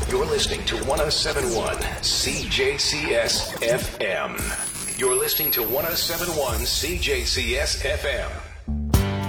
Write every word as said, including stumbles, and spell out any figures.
You're listening to one oh seven point one C J C S F M. You're listening to one oh seven point one C J C S F M.